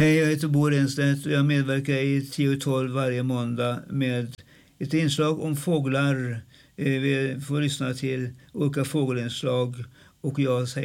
Hej, jag heter Bo Renstedt och jag medverkar i 10-12 varje måndag med ett inslag om fåglar. Vi får lyssna till olika fågelinslag och jag säger